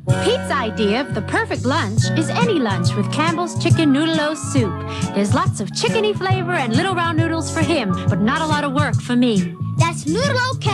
Pete's idea of the perfect lunch is any lunch with Campbell's Chicken Noodle-O Soup. There's lots of chickeny flavor and little round noodles for him, but not a lot of work for me. That's Noodle-O